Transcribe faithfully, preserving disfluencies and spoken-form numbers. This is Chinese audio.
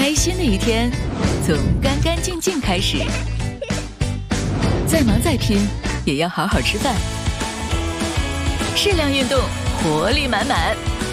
开心的一天从干干净净开始，再忙再拼也要好好吃饭，适量运动，活力满满。